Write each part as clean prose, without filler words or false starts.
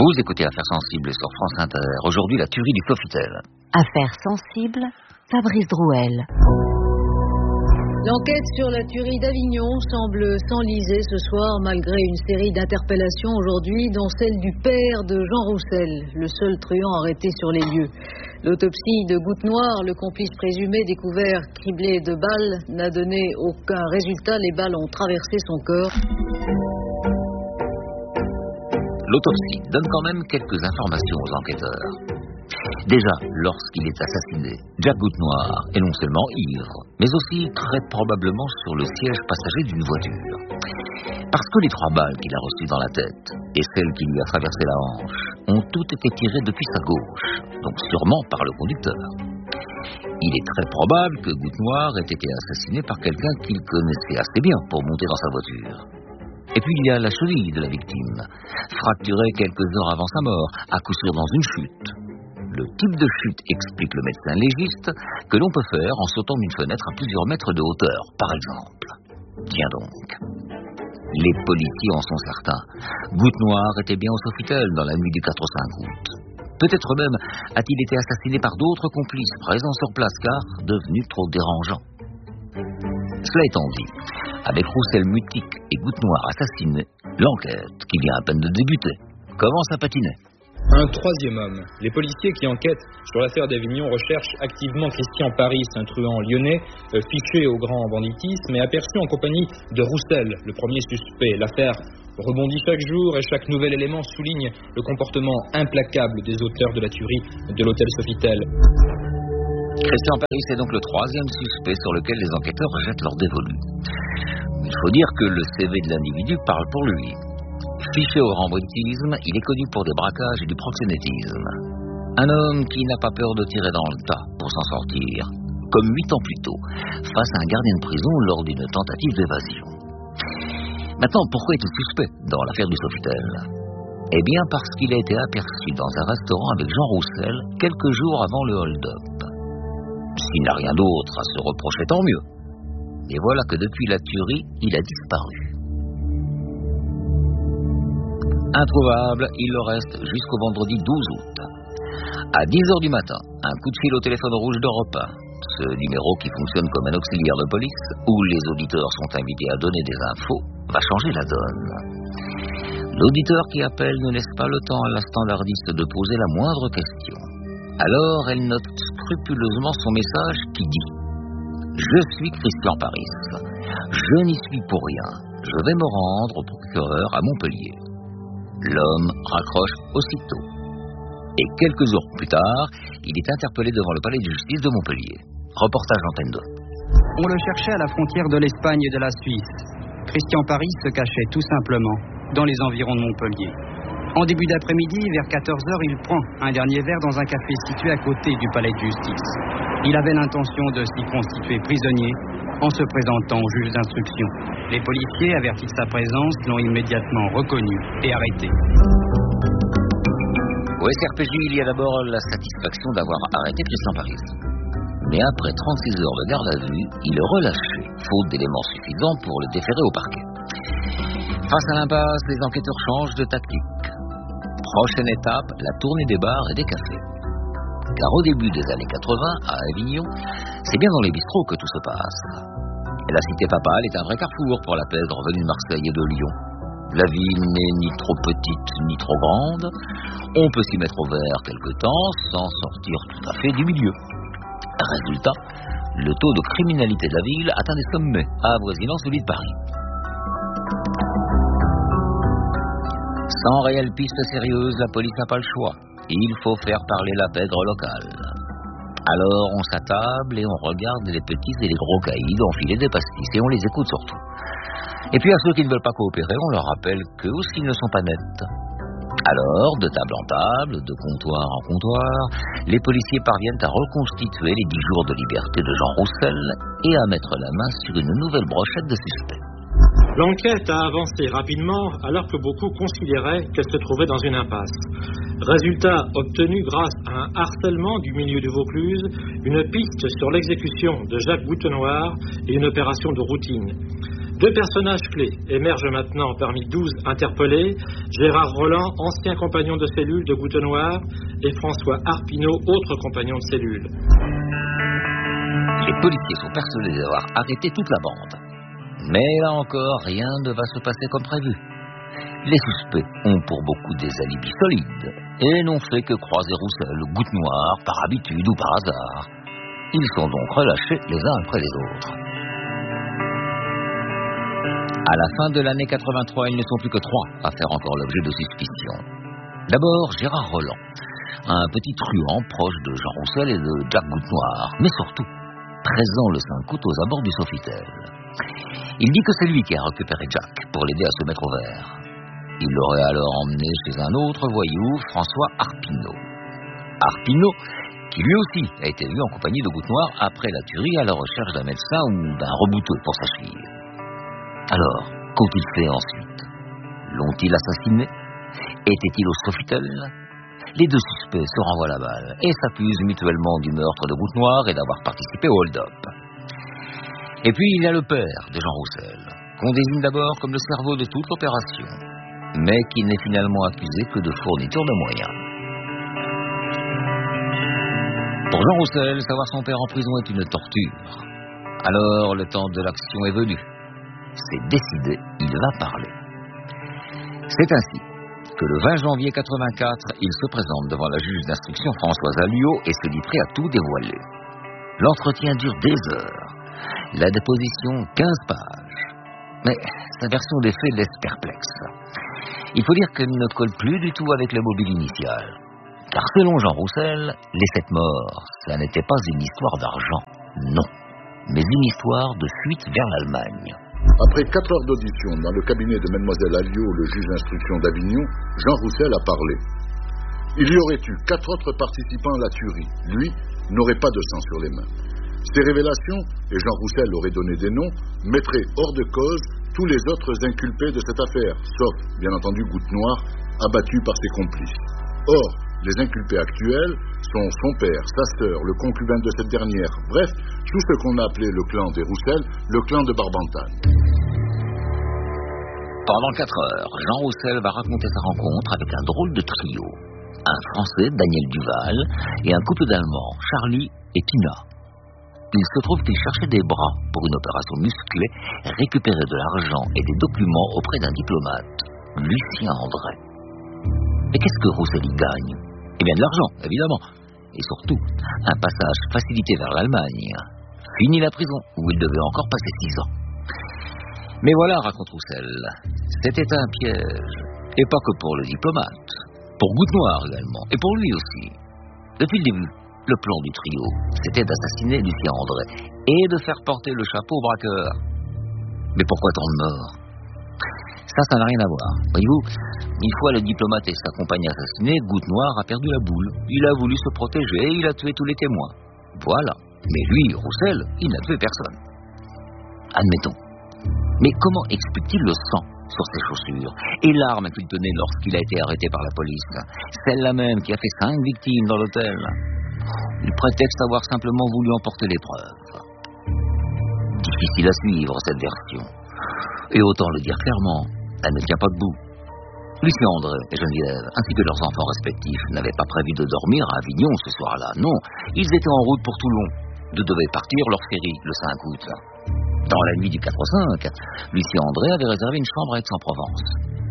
Vous écoutez Affaires sensibles sur France Inter. Aujourd'hui, la tuerie du Sofitel. Affaires sensibles, Fabrice Drouel. L'enquête sur la tuerie d'Avignon semble s'enliser ce soir malgré une série d'interpellations aujourd'hui, dont celle du père de Jean Roussel, le seul truand arrêté sur les lieux. L'autopsie de Goutte Noire, le complice présumé découvert criblé de balles, n'a donné aucun résultat. Les balles ont traversé son corps. L'autopsie donne quand même quelques informations aux enquêteurs. Déjà, lorsqu'il est assassiné, Jack Goutte Noire est non seulement ivre, mais aussi très probablement sur le siège passager d'une voiture. Parce que les 3 balles qu'il a reçues dans la tête et celles qui lui a traversé la hanche ont toutes été tirées depuis sa gauche, donc sûrement par le conducteur. Il est très probable que Goutte Noire ait été assassiné par quelqu'un qu'il connaissait assez bien pour monter dans sa voiture. Et puis il y a la cheville de la victime, fracturée quelques heures avant sa mort, à coup sûr dans une chute. Le type de chute, explique le médecin légiste, que l'on peut faire en sautant d'une fenêtre à plusieurs mètres de hauteur, par exemple. Tiens donc. Les policiers en sont certains. Goutte Noire était bien au Sofitel dans la nuit du 4 au 5 août. Peut-être même a-t-il été assassiné par d'autres complices présents sur place car devenus trop dérangeants. Cela étant dit, avec Roussel mutique et Goutte Noire assassiné, l'enquête, qui vient à peine de débuter, commence à patiner. Un 3e homme. Les policiers qui enquêtent sur l'affaire d'Avignon recherchent activement Christian Paris, un truand lyonnais fiché au grand banditisme et aperçu en compagnie de Roussel, le premier suspect. L'affaire rebondit chaque jour et chaque nouvel élément souligne le comportement implacable des auteurs de la tuerie de l'hôtel Sofitel. Christian Paris est donc le 3e suspect sur lequel les enquêteurs jettent leur dévolu. Il faut dire que le CV de l'individu parle pour lui. Fiché au grand banditisme, il est connu pour des braquages et du proxénétisme. Un homme qui n'a pas peur de tirer dans le tas pour s'en sortir, comme 8 ans plus tôt, face à un gardien de prison lors d'une tentative d'évasion. Maintenant, pourquoi est-il suspect dans l'affaire du Sofitel ? Eh bien parce qu'il a été aperçu dans un restaurant avec Jean Roussel quelques jours avant le hold-up. S'il n'a rien d'autre à se reprocher, tant mieux. Et voilà que depuis la tuerie, il a disparu. Introuvable, il le reste jusqu'au vendredi 12 août. À 10h du matin, un coup de fil au téléphone rouge d'Europe 1, ce numéro qui fonctionne comme un auxiliaire de police, où les auditeurs sont invités à donner des infos, va changer la donne. L'auditeur qui appelle ne laisse pas le temps à la standardiste de poser la moindre question. Alors elle note scrupuleusement son message qui dit « Je suis Christian Paris. Je n'y suis pour rien. Je vais me rendre au procureur à Montpellier. » L'homme raccroche aussitôt. Et quelques heures plus tard, il est interpellé devant le palais de justice de Montpellier. Reportage Antenne 2. On le cherchait à la frontière de l'Espagne et de la Suisse. Christian Paris se cachait tout simplement dans les environs de Montpellier. En début d'après-midi, vers 14h, il prend un dernier verre dans un café situé à côté du palais de justice. Il avait l'intention de s'y constituer prisonnier en se présentant au juge d'instruction. Les policiers, avertis de sa présence, l'ont immédiatement reconnu et arrêté. Au SRPJ, il y a d'abord la satisfaction d'avoir arrêté Christian Paris. Mais après 36 heures de garde à vue, il est relâché, faute d'éléments suffisants pour le déférer au parquet. Face à l'impasse, les enquêteurs changent de tactique. Prochaine étape, la tournée des bars et des cafés. Car au début des années 80, à Avignon, c'est bien dans les bistrots que tout se passe. Et la cité papale est un vrai carrefour pour la pègre venue de Marseille et de Lyon. La ville n'est ni trop petite ni trop grande. On peut s'y mettre au vert quelque temps sans sortir tout à fait du milieu. Résultat, le taux de criminalité de la ville atteint des sommets, avoisinant celui de Paris. Sans réelle piste sérieuse, la police n'a pas le choix. Il faut faire parler la pègre locale. Alors on s'attable et on regarde les petits et les gros caïds enfiler des pastis et on les écoute surtout. Et puis à ceux qui ne veulent pas coopérer, on leur rappelle qu'eux aussi ne sont pas nets. Alors, de table en table, de comptoir en comptoir, les policiers parviennent à reconstituer les 10 jours de liberté de Jean Roussel et à mettre la main sur une nouvelle brochette de suspects. L'enquête a avancé rapidement alors que beaucoup considéraient qu'elle se trouvait dans une impasse. Résultat obtenu grâce à un harcèlement du milieu du Vaucluse, une piste sur l'exécution de Jacques Goutte Noire et une opération de routine. 2 personnages clés émergent maintenant parmi 12 interpellés, Gérard Rolland, ancien compagnon de cellule de Goutte Noire, et François Arpineau, autre compagnon de cellule. Les policiers sont persuadés d'avoir arrêté toute la bande. Mais là encore, rien ne va se passer comme prévu. Les suspects ont pour beaucoup des alibis solides et n'ont fait que croiser Roussel, Goutte Noire, par habitude ou par hasard. Ils sont donc relâchés les uns après les autres. À la fin de l'année 83, ils ne sont plus que 3 à faire encore l'objet de suspicion. D'abord, Gérard Rolland, un petit truand proche de Jean Roussel et de Jack Goutte Noire, mais surtout présent le 5 août aux abords du Sofitel. Il dit que c'est lui qui a récupéré Jack pour l'aider à se mettre au vert. Il l'aurait alors emmené chez un autre voyou, François Arpineau. Arpineau, qui lui aussi a été vu en compagnie de Goutte Noire après la tuerie à la recherche d'un médecin ou d'un rebouteux pour sa fille. Alors, qu'ont-ils fait ensuite? L'ont-ils assassiné? Était-il au Sofitel? Les 2 suspects se renvoient la balle et s'accusent mutuellement du meurtre de Goutte Noire et d'avoir participé au hold-up. Et puis il y a le père de Jean Roussel, qu'on désigne d'abord comme le cerveau de toute l'opération, mais qui n'est finalement accusé que de fourniture de moyens. Pour Jean Roussel, savoir son père en prison est une torture. Alors le temps de l'action est venu. C'est décidé, il va parler. C'est ainsi que le 20 janvier 84, il se présente devant la juge d'instruction Françoise Alliot et se dit prêt à tout dévoiler. L'entretien dure des heures. La déposition, 15 pages. Mais sa version des faits laisse perplexe. Il faut dire qu'elle ne colle plus du tout avec le mobile initial. Car selon Jean Roussel, les 7 morts, ça n'était pas une histoire d'argent, non, mais une histoire de fuite vers l'Allemagne. Après 4 heures d'audition dans le cabinet de Mademoiselle Alliot, le juge d'instruction d'Avignon, Jean Roussel a parlé. Il y aurait eu 4 autres participants à la tuerie. Lui n'aurait pas de sang sur les mains. Ces révélations, et Jean Roussel aurait donné des noms, mettraient hors de cause tous les autres inculpés de cette affaire, sauf, bien entendu, Goutte Noire, abattu par ses complices. Or, les inculpés actuels sont son père, sa sœur, le concubin de cette dernière, bref, tout ce qu'on a appelé le clan des Roussel, le clan de Barbentane. Pendant 4 heures, Jean Roussel va raconter sa rencontre avec un drôle de trio. Un Français, Daniel Duval, et un couple d'Allemands, Charlie et Tina. Il se trouve qu'il cherchait des bras pour une opération musclée, récupérer de l'argent et des documents auprès d'un diplomate, Lucien André. Mais qu'est-ce que Roussel y gagne? Eh bien de l'argent, évidemment. Et surtout, un passage facilité vers l'Allemagne. Fini la prison, où il devait encore passer 6 ans. Mais voilà, raconte Roussel, c'était un piège. Et pas que pour le diplomate. Pour Goutte Noire également, et pour lui aussi. Depuis le début, le plan du trio, c'était d'assassiner Lucien André et de faire porter le chapeau au braqueur. Mais pourquoi tant de morts? Ça n'a rien à voir. Voyez-vous, une fois le diplomate et sa compagne assassinés, Goutte Noire a perdu la boule. Il a voulu se protéger et il a tué tous les témoins. Voilà. Mais lui, Roussel, il n'a tué personne. Admettons. Mais comment explique-t-il le sang sur ses chaussures et l'arme qu'il tenait lorsqu'il a été arrêté par la police? Celle-là même qui a fait 5 victimes dans l'hôtel. Il prétexte avoir simplement voulu emporter les preuves. Difficile à suivre, cette version. Et autant le dire clairement, elle ne tient pas debout. Lucien André et Geneviève, ainsi que leurs enfants respectifs, n'avaient pas prévu de dormir à Avignon ce soir-là. Non, ils étaient en route pour Toulon. Ils devaient partir leur série le 5 août. Dans la nuit du 4 au 5, Lucien André avait réservé une chambre à Aix-en-Provence.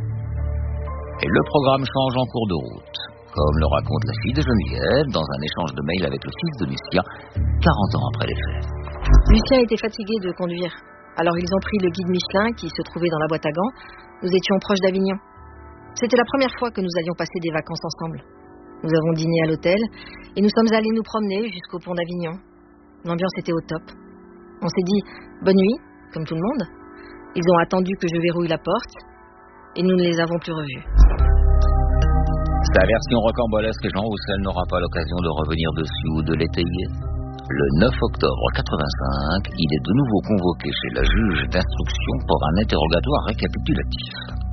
Et le programme change en cours de route. Comme le raconte la fille de Geneviève dans un échange de mails avec le fils de Lucien, 40 ans après les faits. Lucien était fatigué de conduire. Alors ils ont pris le guide Michelin qui se trouvait dans la boîte à gants. Nous étions proches d'Avignon. C'était la première fois que nous avions passé des vacances ensemble. Nous avons dîné à l'hôtel et nous sommes allés nous promener jusqu'au pont d'Avignon. L'ambiance était au top. On s'est dit bonne nuit, comme tout le monde. Ils ont attendu que je verrouille la porte et nous ne les avons plus revus. Sa version rocambolesque, Jean Roussel n'aura pas l'occasion de revenir dessus ou de l'étayer. Le 9 octobre 85, il est de nouveau convoqué chez la juge d'instruction pour un interrogatoire récapitulatif.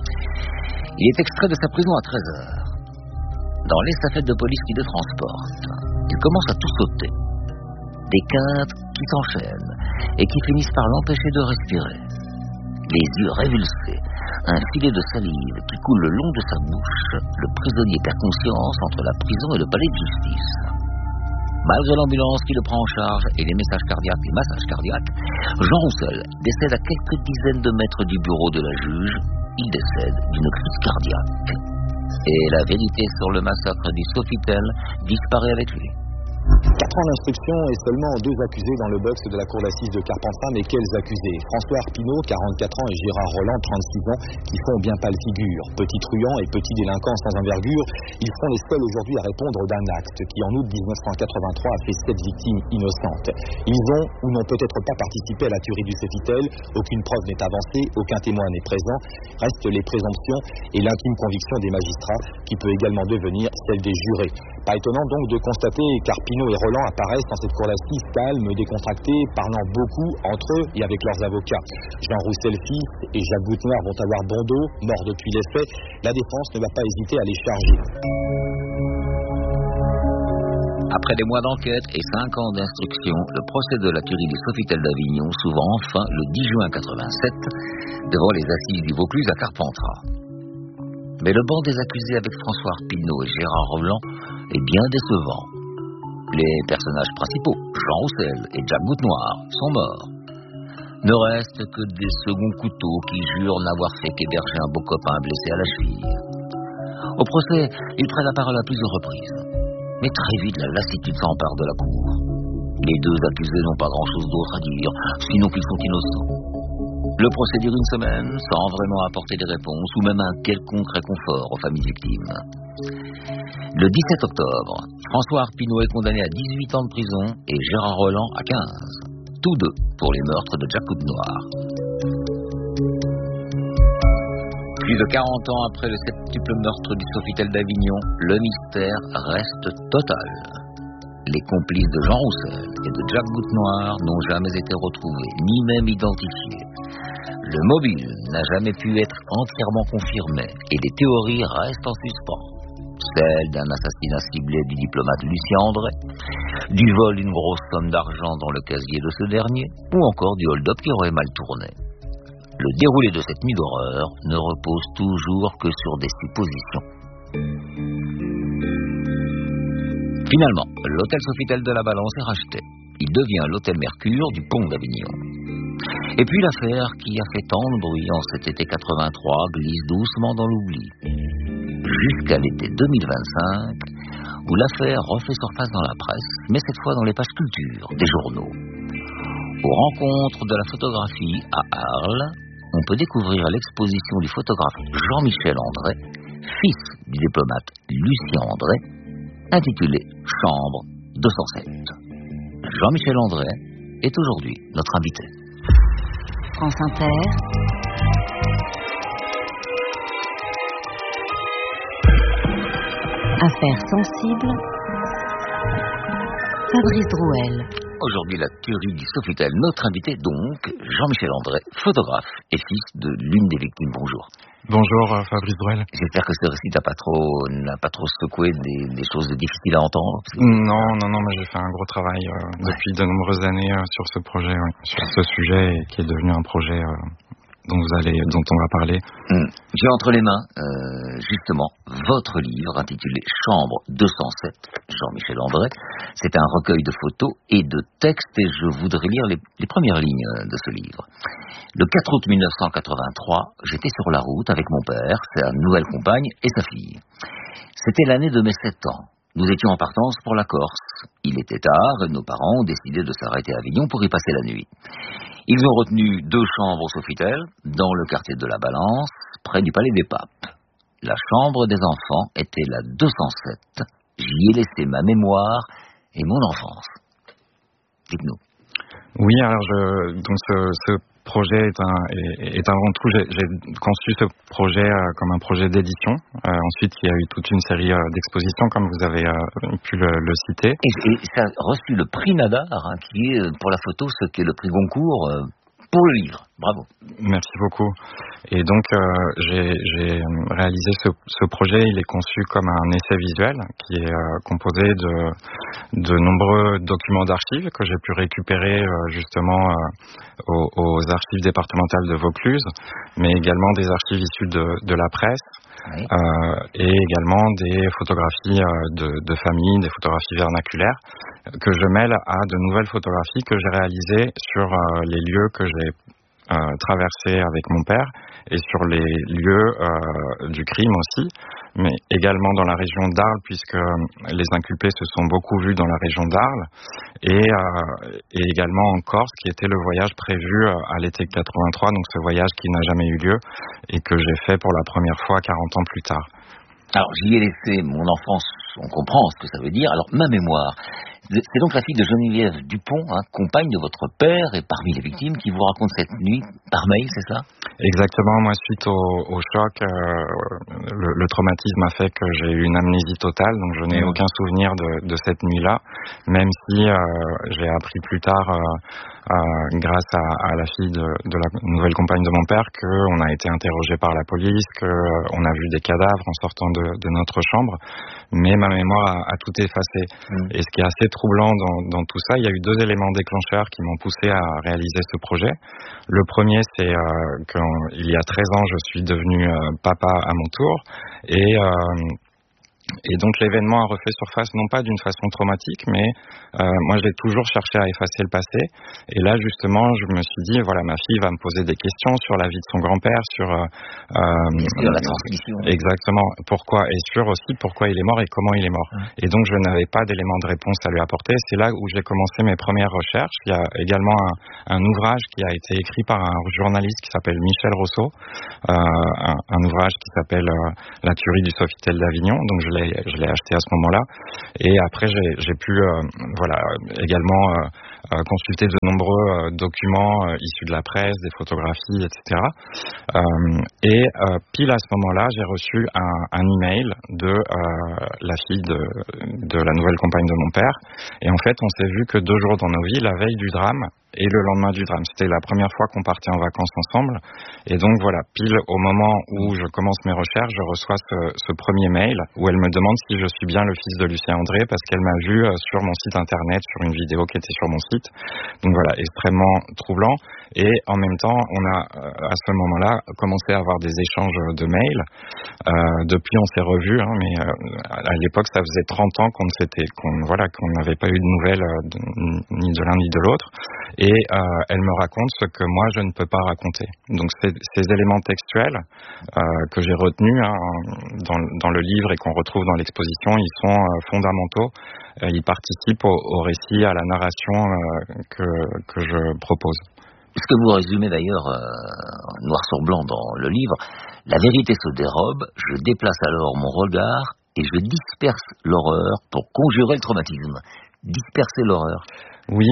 Il est extrait de sa prison à 13h. Dans l'estafette de police qui le transporte, il commence à tout sauter. Des quintes qui s'enchaînent et qui finissent par l'empêcher de respirer. les yeux révulsés, un filet de salive qui coule le long de sa bouche, le prisonnier perd conscience entre la prison et le palais de justice. Malgré l'ambulance qui le prend en charge et les messages cardiaques et massages cardiaques, Jean Roussel décède à quelques dizaines de mètres du bureau de la juge. Il décède d'une crise cardiaque. Et la vérité sur le massacre du Sofitel disparaît avec lui. 4 ans d'instruction et seulement 2 accusés dans le box de la cour d'assises de Carpentras. Mais quels accusés? François Arpinaud, 44 ans, et Gérard Roland, 36 ans, qui font bien pâle figure. Petits truands et petits délinquants sans envergure, ils sont les seuls aujourd'hui à répondre d'un acte qui, en août 1983, a fait 7 victimes innocentes. Ils ont ou n'ont peut-être pas participé à la tuerie du Sofitel. Aucune preuve n'est avancée, aucun témoin n'est présent. Restent les présomptions et l'intime conviction des magistrats, qui peut également devenir celle des jurés. Pas étonnant donc de constater qu'Arpinaud et Roland apparaissent dans cette cour d'assises calmes, décontractés, parlant beaucoup entre eux et avec leurs avocats. Jean Roussel fils et Jacques Goutenoir vont avoir bon dos, morts depuis les faits. La défense ne va pas hésiter à les charger. Après des mois d'enquête et 5 ans d'instruction, le procès de la tuerie du Sofitel d'Avignon s'ouvre enfin le 10 juin 87 devant les assises du Vaucluse à Carpentras. Mais le banc des accusés avec François Arpinaud et Gérard Roland est bien décevant. Les personnages principaux, Jean Roussel et Jacques Goutenoir, sont morts. Ne restent que des seconds couteaux qui jurent n'avoir fait qu'héberger un beau copain blessé à la cheville. Au procès, ils prennent la parole à plusieurs reprises. Mais très vite, la lassitude s'empare de la cour. Les 2 accusés n'ont pas grand-chose d'autre à dire, sinon qu'ils sont innocents. Le procès dure une semaine, sans vraiment apporter des réponses, ou même un quelconque réconfort aux familles victimes. Le 17 octobre, François Arpinaud est condamné à 18 ans de prison et Gérard Roland à 15. Tous 2 pour les meurtres de Jacques Goutenoir. Plus de 40 ans après le septuple meurtre du Sofitel d'Avignon, le mystère reste total. Les complices de Jean Roussel et de Jacques Goutenoir n'ont jamais été retrouvés, ni même identifiés. Le mobile n'a jamais pu être entièrement confirmé et les théories restent en suspens. Celle d'un assassinat ciblé du diplomate Lucien André, du vol d'une grosse somme d'argent dans le casier de ce dernier, ou encore du hold-up qui aurait mal tourné. Le déroulé de cette nuit d'horreur ne repose toujours que sur des suppositions. Finalement, l'hôtel Sofitel de la Balance est racheté. Il devient l'hôtel Mercure du pont d'Avignon. Et puis l'affaire qui a fait tant de bruit en cet été 83 glisse doucement dans l'oubli. Jusqu'à l'été 2025, où l'affaire refait surface dans la presse, mais cette fois dans les pages culture des journaux. Aux rencontres de la photographie à Arles, on peut découvrir l'exposition du photographe Jean-Michel André, fils du diplomate Lucien André, intitulée Chambre 207. Jean-Michel André est aujourd'hui notre invité. France Inter. Affaires sensibles. Fabrice Drouel. Aujourd'hui, la tuerie du Sofitel. Notre invité, donc, Jean-Michel André, photographe et fils de l'une des victimes. Bonjour. Bonjour, Fabrice Drouel. J'espère que ce récit n'a pas trop secoué des choses difficiles à entendre. Non, mais j'ai fait un gros travail depuis de nombreuses années sur ce projet, sur ce sujet, qui est devenu un projet dont on va parler. J'ai entre les mains, justement, votre livre intitulé Chambre 207, Jean-Michel André. C'est un recueil de photos et de textes et je voudrais lire les premières lignes de ce livre. Le 4 août 1983, j'étais sur la route avec mon père, sa nouvelle compagne et sa fille. C'était l'année de mes 7 ans. Nous étions en partance pour la Corse. Il était tard et nos parents ont décidé de s'arrêter à Avignon pour y passer la nuit. Ils ont retenu 2 chambres au Sofitel, dans le quartier de la Balance, près du Palais des Papes. La chambre des enfants était la 207. J'y ai laissé ma mémoire et mon enfance. Dites-nous. Oui, alors ce projet est avant tout, j'ai conçu ce projet comme un projet d'édition. Ensuite, il y a eu toute une série d'expositions, comme vous avez pu le citer. Et ça a reçu le prix Nadar, qui est pour la photo ce qu'est le prix Goncourt pour le livre. Bravo. Merci beaucoup. Et donc, j'ai réalisé ce projet. Il est conçu comme un essai visuel qui est composé de nombreux documents d'archives que j'ai pu récupérer justement aux archives départementales de Vaucluse, mais également des archives issues de la presse. Oui. Et également des photographies de famille, des photographies vernaculaires que je mêle à de nouvelles photographies que j'ai réalisées sur les lieux que j'ai traversés avec mon père et sur les lieux du crime aussi, mais également dans la région d'Arles puisque les inculpés se sont beaucoup vus dans la région d'Arles et également en Corse qui était le voyage prévu à l'été 83, donc ce voyage qui n'a jamais eu lieu et que j'ai fait pour la première fois 40 ans plus tard. Alors j'y ai laissé mon enfance, on comprend ce que ça veut dire, alors ma mémoire. C'est donc la fille de Geneviève Dupont, compagne de votre père et parmi les victimes, qui vous raconte cette nuit par mail, c'est ça? Exactement. Moi, suite au choc, le traumatisme a fait que j'ai eu une amnésie totale, donc je n'ai aucun souvenir de cette nuit-là, même si j'ai appris plus tard, grâce à la fille de la nouvelle compagne de mon père, qu'on a été interrogé par la police, qu'on a vu des cadavres en sortant de notre chambre, mais ma mémoire a tout effacé. Et ce qui est assez troublant dans tout ça, il y a eu 2 éléments déclencheurs qui m'ont poussé à réaliser ce projet. Le premier, c'est qu'il y a 13 ans, je suis devenu papa à mon tour et donc l'événement a refait surface non pas d'une façon traumatique, mais moi j'ai toujours cherché à effacer le passé. Et là justement, je me suis dit voilà, ma fille va me poser des questions sur la vie de son grand-père, sur la transmission. Exactement. Pourquoi et sur aussi pourquoi il est mort et comment il est mort. Et donc je n'avais pas d'éléments de réponse à lui apporter. C'est là où j'ai commencé mes premières recherches. Il y a également un ouvrage qui a été écrit par un journaliste qui s'appelle Michel Rousseau, un ouvrage qui s'appelle La tuerie du Sofitel d'Avignon. Donc je l'ai acheté à ce moment-là et après j'ai pu également consulter de nombreux documents issus de la presse, des photographies, etc. Et pile à ce moment-là, j'ai reçu un email de la fille de la nouvelle compagne de mon père et en fait on s'est vu que 2 jours dans nos vies, la veille du drame et le lendemain du drame. C'était la première fois qu'on partait en vacances ensemble. Et donc voilà, pile au moment où je commence mes recherches, je reçois ce premier mail où elle me demande si je suis bien le fils de Lucien André parce qu'elle m'a vu sur mon site internet, sur une vidéo qui était sur mon site. Donc voilà, extrêmement troublant. Et en même temps, on a à ce moment-là commencé à avoir des échanges de mails. Depuis, on s'est revus, mais à l'époque, ça faisait 30 ans qu'on n'avait pas eu de nouvelles ni de l'un ni de l'autre. Et elle me raconte ce que moi je ne peux pas raconter. Donc ces éléments textuels que j'ai retenus dans le livre et qu'on retrouve dans l'exposition, ils sont fondamentaux. Ils participent au récit, à la narration que je propose. Ce que vous résumez d'ailleurs noir sur blanc dans le livre, la vérité se dérobe, je déplace alors mon regard et je disperse l'horreur pour conjurer le traumatisme. Disperser l'horreur. Oui,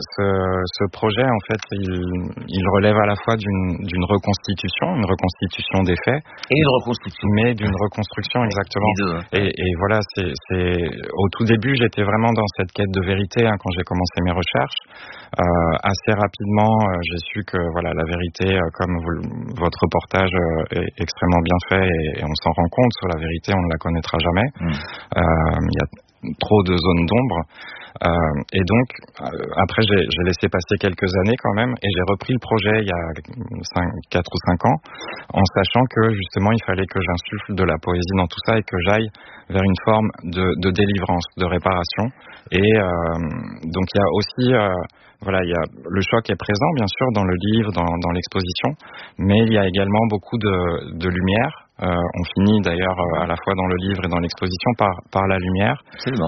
ce projet, en fait, il relève à la fois d'une reconstitution des faits. Et une reconstruction. Mais d'une reconstruction, exactement. Et voilà, au tout début, j'étais vraiment dans cette quête de vérité quand j'ai commencé mes recherches. Assez rapidement, j'ai su que voilà, la vérité, comme votre reportage est extrêmement bien fait et on s'en rend compte sur la vérité, on ne la connaîtra jamais. Il y a trop de zones d'ombre. Et donc, après, j'ai laissé passer quelques années quand même, et j'ai repris le projet il y a 4 ou 5 ans, en sachant que justement, il fallait que j'insuffle de la poésie dans tout ça et que j'aille vers une forme de délivrance, de réparation. Et donc, il y a aussi, il y a le choc est présent, bien sûr, dans le livre, dans l'exposition, mais il y a également beaucoup de lumière. On finit d'ailleurs à la fois dans le livre et dans l'exposition par la lumière. Absolument.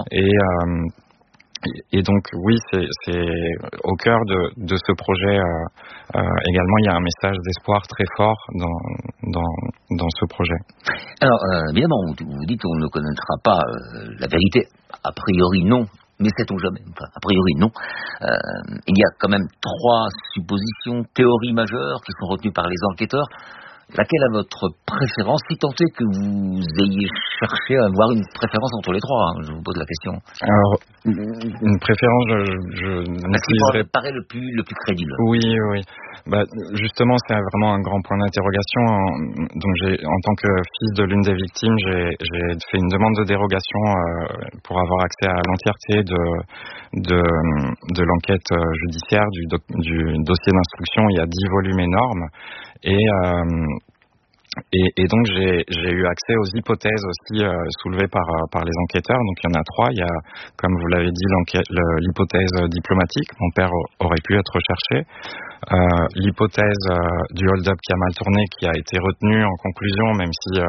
Et donc oui, c'est au cœur de ce projet également, il y a un message d'espoir très fort dans ce projet. Alors évidemment, vous dites qu'on ne connaîtra pas la vérité. A priori non, mais sait-on jamais. Enfin, a priori non. Il y a quand même 3 suppositions, théories majeures qui sont retenues par les enquêteurs. Laquelle a votre préférence, si tant est que vous ayez cherché à avoir une préférence entre les trois, je vous pose la question. Alors, une préférence, je n'utiliserai pas. Paraît le plus crédible. Oui. Justement, c'est vraiment un grand point d'interrogation. Donc, en tant que fils de l'une des victimes, j'ai fait une demande de dérogation pour avoir accès à l'entièreté de l'enquête judiciaire, du dossier d'instruction. Il y a 10 volumes énormes. Et donc j'ai eu accès aux hypothèses aussi soulevées par les enquêteurs. Donc il y en a 3. Il y a, comme vous l'avez dit, l'hypothèse diplomatique. Mon père aurait pu être recherché. L'hypothèse du hold-up qui a mal tourné, qui a été retenue en conclusion, même si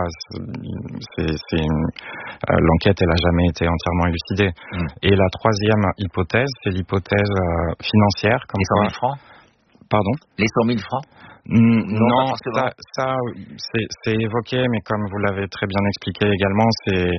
l'enquête elle a jamais été entièrement élucidée. Et la 3e hypothèse, c'est l'hypothèse financière. Comme les 100 000 francs. Pardon. Les 100 000 francs. Non, ça c'est évoqué, mais comme vous l'avez très bien expliqué également, c'est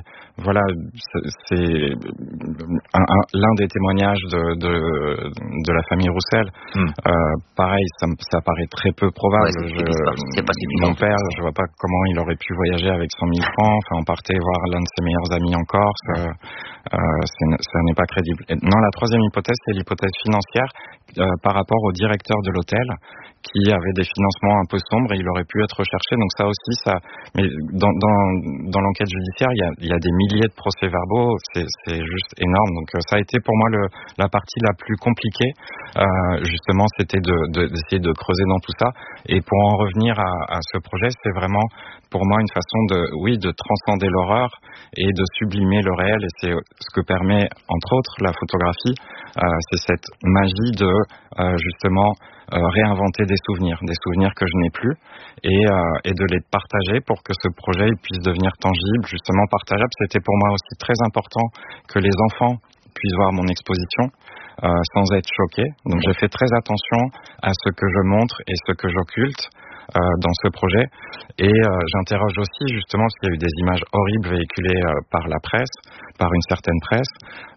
l'un des témoignages de la famille Roussel. Pareil, ça paraît très peu probable. Mon père, je vois pas comment il aurait pu voyager avec 100 000 francs. Enfin, on partait voir l'un de ses meilleurs amis en Corse. Ça n'est pas crédible. Non, la 3e hypothèse, c'est l'hypothèse financière par rapport au directeur de l'hôtel qui avait des financements un peu sombres et il aurait pu être recherché. Donc ça aussi, mais dans l'enquête judiciaire, il y a des milliers de procès-verbaux, c'est juste énorme. Donc ça a été pour moi la partie la plus compliquée. Justement, c'était d'essayer de creuser dans tout ça. Et pour en revenir à ce projet, c'est vraiment pour moi une façon de transcender l'horreur et de sublimer le réel. Et c'est ce que permet, entre autres, la photographie. C'est cette magie de justement réinventer des souvenirs que je n'ai plus et de les partager pour que ce projet puisse devenir tangible, justement partageable. C'était pour moi aussi très important que les enfants puissent voir mon exposition sans être choqués. Donc j'ai fait très attention à ce que je montre et ce que j'occulte dans ce projet. Et j'interroge aussi justement parce qu'il y a eu des images horribles véhiculées par la presse, par une certaine presse.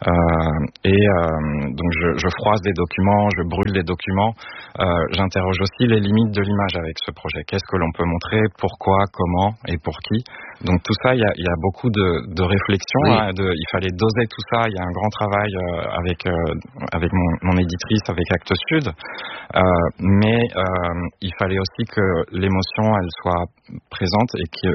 Donc je froisse des documents, je brûle des documents. J'interroge aussi les limites de l'image avec ce projet. Qu'est-ce que l'on peut montrer, pourquoi, comment et pour qui. Donc tout ça, il y a beaucoup de réflexion. Oui. Il fallait doser tout ça. Il y a un grand travail avec mon éditrice, avec Actes Sud. Mais il fallait aussi que l'émotion elle soit présente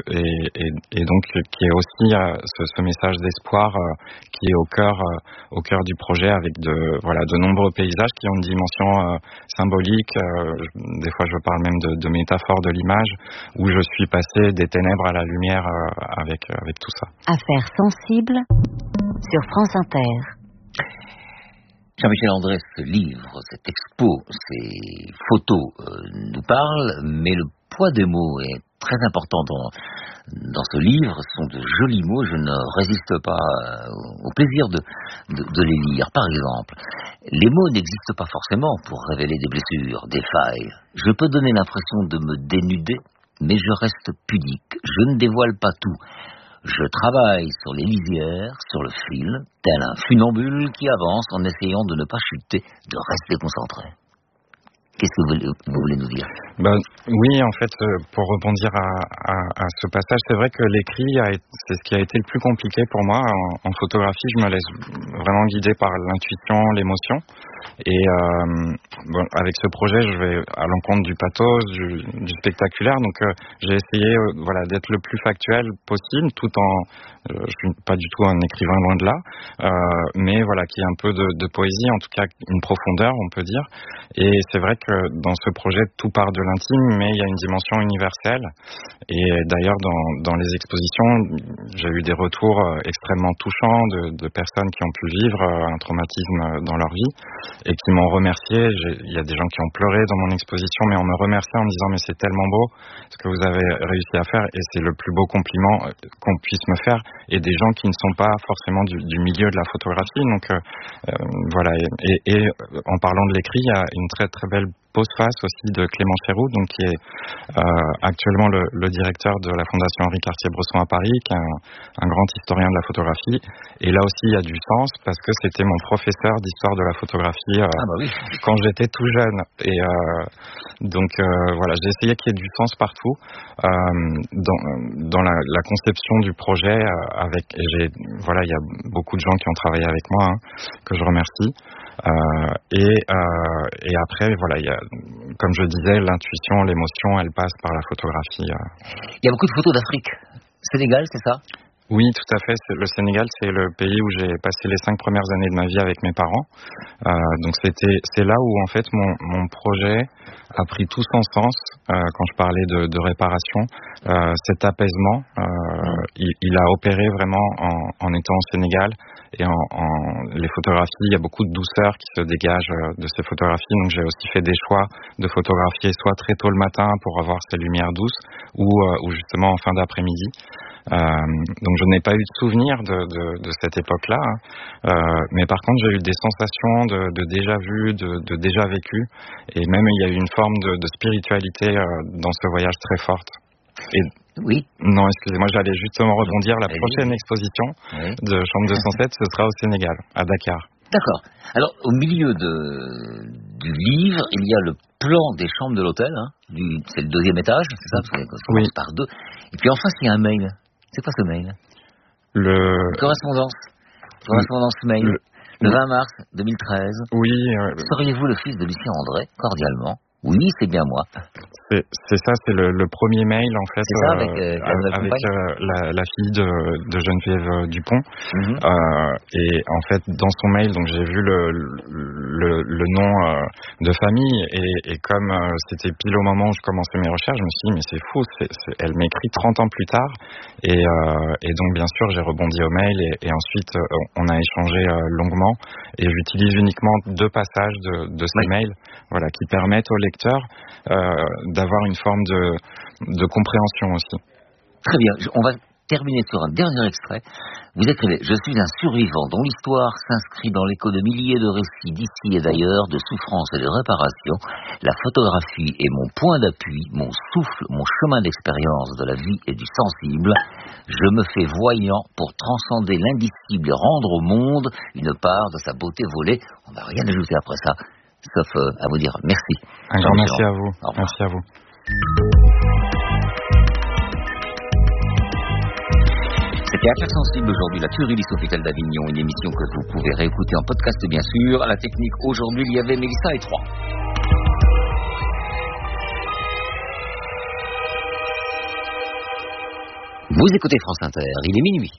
et donc qu'il y ait aussi ce message d'espoir qui est au cœur du projet avec de nombreux paysages qui ont une dimension symbolique. Des fois je parle même de métaphore de l'image où je suis passé des ténèbres à la lumière avec tout ça. Affaires sensibles sur France Inter. Jean-Michel André, ce livre, cette expo, ces photos nous parlent, mais le poids des mots est très important dans ce livre. Ce sont de jolis mots, je ne résiste pas au plaisir de les lire. Par exemple, les mots n'existent pas forcément pour révéler des blessures, des failles. Je peux donner l'impression de me dénuder, mais je reste pudique, je ne dévoile pas tout. Je travaille sur les lisières, sur le fil, tel un funambule qui avance en essayant de ne pas chuter, de rester concentré. Qu'est-ce que vous voulez nous dire ? Oui, en fait, pour rebondir à ce passage, c'est vrai que l'écrit, c'est ce qui a été le plus compliqué pour moi. En photographie, je me laisse vraiment guider par l'intuition, l'émotion. Et avec ce projet, je vais à l'encontre du pathos, du spectaculaire. Donc, j'ai essayé d'être le plus factuel possible, tout en... je suis pas du tout un écrivain loin de là, mais qu'il y ait un peu de poésie, en tout cas une profondeur, on peut dire. Et c'est vrai que dans ce projet, tout part de l'intime, mais il y a une dimension universelle. Et d'ailleurs, dans les expositions, j'ai eu des retours extrêmement touchants de personnes qui ont pu vivre un traumatisme dans leur vie et qui m'ont remercié. Il y a des gens qui ont pleuré dans mon exposition, mais on me remerciait en me disant « mais c'est tellement beau ce que vous avez réussi à faire et c'est le plus beau compliment qu'on puisse me faire ». Et des gens qui ne sont pas forcément du milieu de la photographie. Donc et en parlant de l'écrit, il y a une très très belle postface aussi de Clément Chéroux, donc qui est actuellement le directeur de la Fondation Henri Cartier-Bresson à Paris, qui est un grand historien de la photographie. Et là aussi, il y a du sens parce que c'était mon professeur d'histoire de la photographie quand j'étais tout jeune. Et donc voilà, j'ai essayé qu'il y ait du sens partout dans la conception du projet. Il y a beaucoup de gens qui ont travaillé avec moi, que je remercie. Et après, voilà, il y a, comme je disais, l'intuition, l'émotion, elle passe par la photographie. Il y a beaucoup de photos d'Afrique. Sénégal, c'est ça ? Oui, tout à fait. Le Sénégal, c'est le pays où j'ai passé les 5 premières années de ma vie avec mes parents. Donc c'est là où en fait mon projet a pris tout son sens quand je parlais de réparation. Cet apaisement, il a opéré vraiment en étant au Sénégal. Et les photographies, il y a beaucoup de douceur qui se dégage de ces photographies. Donc j'ai aussi fait des choix de photographier soit très tôt le matin pour avoir ces lumières douces ou justement en fin d'après-midi. Donc je n'ai pas eu de souvenir de cette époque-là, mais par contre j'ai eu des sensations de déjà vu, de déjà vécu, et même il y a eu une forme de spiritualité dans ce voyage très forte. Et oui. Non, excusez-moi, j'allais justement rebondir. La prochaine exposition de Chambre 207, ce sera au Sénégal, à Dakar. D'accord. Alors, au milieu du livre, il y a le plan des chambres de l'hôtel. C'est le 2e étage, c'est ça? Parce qu'on commence par 2. Et puis en face, il y a un mail. C'est quoi ce mail? Correspondance mail. Le 20 mars 2013. Oui. Seriez-vous le fils de Lucien André? Cordialement. Oui, c'est bien moi. C'est ça, c'est le premier mail en fait. C'est ça, avec la fille de Geneviève Dupont. Et en fait, dans son mail, donc j'ai vu le nom de famille et comme c'était pile au moment où je commençais mes recherches, je me suis dit mais c'est fou, elle m'écrit 30 ans plus tard. Et donc bien sûr, j'ai rebondi au mail et ensuite on a échangé longuement. Et j'utilise uniquement 2 passages de ces mails, voilà, qui permettent au lecteur d'avoir une forme de compréhension aussi. Très bien, on va terminer sur un dernier extrait. Vous écrivez: je suis un survivant dont l'histoire s'inscrit dans l'écho de milliers de récits d'ici et d'ailleurs, de souffrances et de réparations. La photographie est mon point d'appui, mon souffle, mon chemin d'expérience de la vie et du sensible. Je me fais voyant pour transcender l'indicible et rendre au monde une part de sa beauté volée. On va rien ajouter après ça, sauf à vous dire merci. Un grand merci à vous. Merci à vous. C'était Affaires sensibles aujourd'hui, la tuerie du Sofitel d'Avignon, une émission que vous pouvez réécouter en podcast bien sûr. À la technique aujourd'hui, il y avait Mélissa et 3. Vous écoutez France Inter, il est minuit.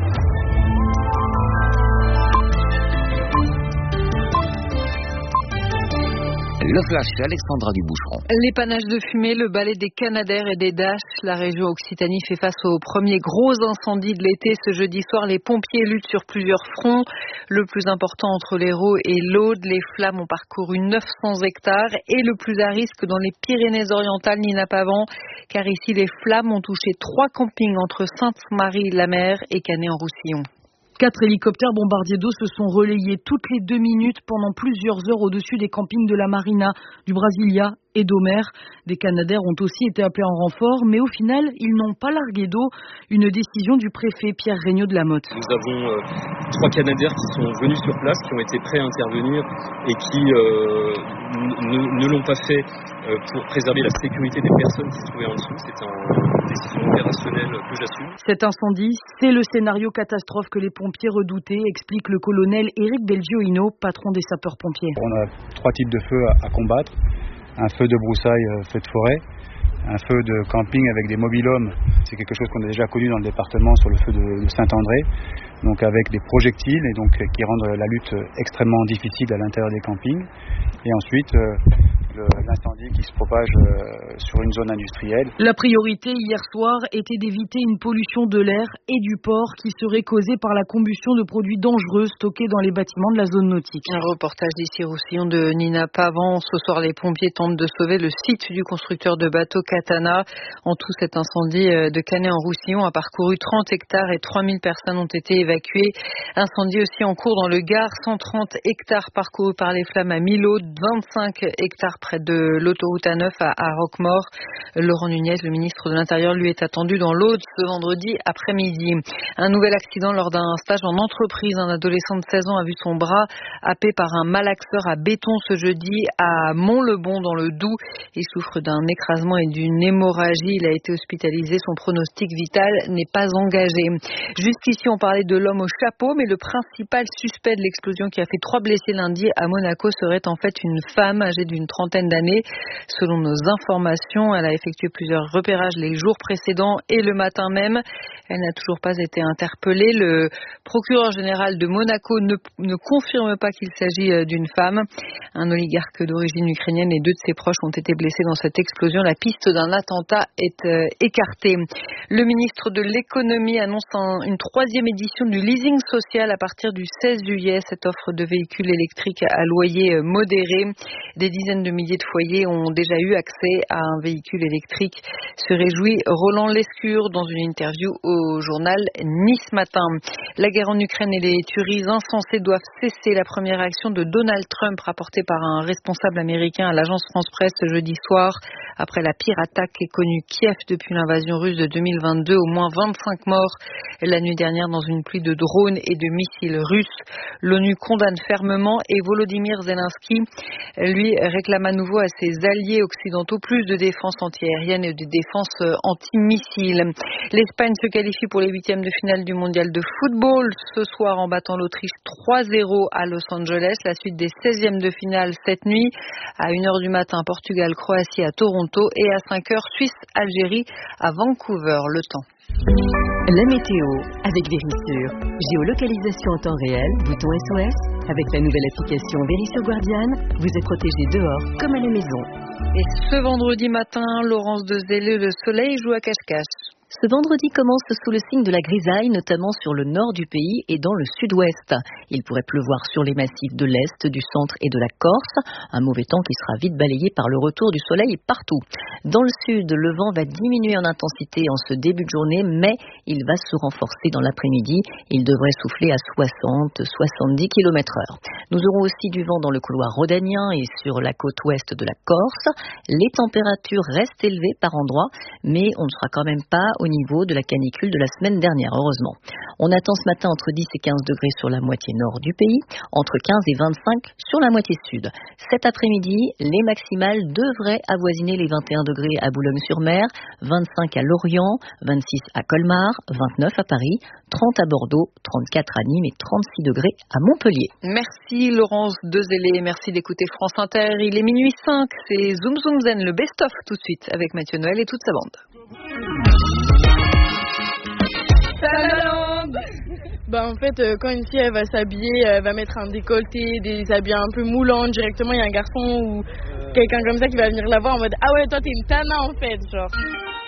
Le flash, Alexandra Duboucheron. L'épanage de fumée, le balai des Canadair et des Dash. La région Occitanie fait face au premier gros incendie de l'été. Ce jeudi soir, les pompiers luttent sur plusieurs fronts. Le plus important entre l'Hérault et l'Aude. Les flammes ont parcouru 900 hectares. Et le plus à risque dans les Pyrénées-Orientales, Nina Pavant. Car ici, les flammes ont touché 3 campings entre Sainte-Marie-la-Mer et Canet-en-Roussillon. 4 hélicoptères bombardiers d'eau se sont relayés toutes les 2 minutes pendant plusieurs heures au-dessus des campings de la Marina, du Brasilia et d'Omer. Des Canadair ont aussi été appelés en renfort, mais au final, ils n'ont pas largué d'eau. Une décision du préfet Pierre Regnault de la Motte. Nous avons 3 Canadair qui sont venus sur place, qui ont été prêts à intervenir et qui ne l'ont pas fait pour préserver la sécurité des personnes qui se trouvaient en dessous. C'est une décision opérationnelle que j'assume. Cet incendie, c'est le scénario catastrophe que les pompiers redoutaient, explique le colonel Éric Belgioino, patron des sapeurs-pompiers. On a 3 types de feux à combattre. Un feu de broussailles, feu de forêt, un feu de camping avec des mobil-hommes. C'est quelque chose qu'on a déjà connu dans le département sur le feu de Saint-André, donc avec des projectiles et donc qui rendent la lutte extrêmement difficile à l'intérieur des campings. Et ensuite, l'incendie qui se propage sur une zone industrielle. La priorité hier soir était d'éviter une pollution de l'air et du port qui serait causée par la combustion de produits dangereux stockés dans les bâtiments de la zone nautique. Un reportage d'ici Roussillon de Nina Pavant. Ce soir, les pompiers tentent de sauver le site du constructeur de bateaux Katana. En tout, cet incendie de Canet-en-Roussillon a parcouru 30 hectares et 3000 personnes ont été évacuées. Incendie aussi en cours dans le Gard, 130 hectares parcourus par les flammes à Milhaud, 25 hectares près de l'autoroute A9 à Roquemaure. Laurent Nunez, le ministre de l'Intérieur, lui est attendu dans l'Aude ce vendredi après-midi. Un nouvel accident lors d'un stage en entreprise. Un adolescent de 16 ans a vu son bras happé par un malaxeur à béton ce jeudi à Mont-le-Bon dans le Doubs. Il souffre d'un écrasement et d'une hémorragie. Il a été hospitalisé. Son pronostic vital n'est pas engagé. Jusqu'ici, on parlait de l'homme au chapeau, mais le principal suspect de l'explosion qui a fait 3 blessés lundi à Monaco serait en fait une femme âgée d'une trentaine d'années. Selon nos informations, elle a effectué plusieurs repérages les jours précédents et le matin même. Elle n'a toujours pas été interpellée. Le procureur général de Monaco ne confirme pas qu'il s'agit d'une femme. Un oligarque d'origine ukrainienne et 2 de ses proches ont été blessés dans cette explosion. La piste d'un attentat est écartée. Le ministre de l'économie annonce une 3e édition du leasing social à partir du 16 juillet. Cette offre de véhicules électriques à loyer modéré. Des dizaines de milliers de foyers ont déjà eu accès à un véhicule électrique. Se réjouit Roland Lescure dans une interview au journal Nice Matin. La guerre en Ukraine et les tueries insensées doivent cesser. La première action de Donald Trump rapportée par un responsable américain à l'agence France-Presse ce jeudi soir. Après la pire attaque qu'ait connue Kiev depuis l'invasion russe de 2022, au moins 25 morts la nuit dernière dans une pluie de drones et de missiles russes. L'ONU condamne fermement et Volodymyr Zelensky, lui, réclame à nouveau à ses alliés occidentaux plus de défense antiaérienne et de défense anti-missiles. L'Espagne se qualifie pour les 8e de finale du mondial de football ce soir en battant l'Autriche 3-0 à Los Angeles. La suite des 16e de finale cette nuit à 1h du matin, Portugal-Croatie à Toronto et à 5h, Suisse-Algérie à Vancouver. Le temps. La météo avec Vérissure. Géolocalisation en temps réel, bouton SOS. Avec la nouvelle application Vérissure Guardian, vous êtes protégé dehors comme à la maison. Et ce vendredi matin, Laurence de Zelleux, le soleil joue à cache-cache. Ce vendredi commence sous le signe de la grisaille, notamment sur le nord du pays et dans le sud-ouest. Il pourrait pleuvoir sur les massifs de l'Est, du centre et de la Corse. Un mauvais temps qui sera vite balayé par le retour du soleil partout. Dans le sud, le vent va diminuer en intensité en ce début de journée, mais il va se renforcer dans l'après-midi. Il devrait souffler à 60-70 km/h. Nous aurons aussi du vent dans le couloir rhodanien et sur la côte ouest de la Corse. Les températures restent élevées par endroits, mais on ne sera quand même pas au niveau de la canicule de la semaine dernière, heureusement. On attend ce matin entre 10 et 15 degrés sur la moitié nord du pays, entre 15 et 25 sur la moitié sud. Cet après-midi, les maximales devraient avoisiner les 21 degrés à Boulogne-sur-Mer, 25 à Lorient, 26 à Colmar, 29 à Paris, 30 à Bordeaux, 34 à Nîmes et 36 degrés à Montpellier. Merci Laurence Dezellé, merci d'écouter France Inter. Il est minuit 5, c'est Zoom Zoom Zen, le best-of tout de suite avec Mathieu Noël et toute sa bande. En fait, quand une fille elle va s'habiller, elle va mettre un décolleté, des habits un peu moulants, directement il y a un garçon ou quelqu'un comme ça qui va venir la voir en mode ah ouais toi t'es une tana en fait genre.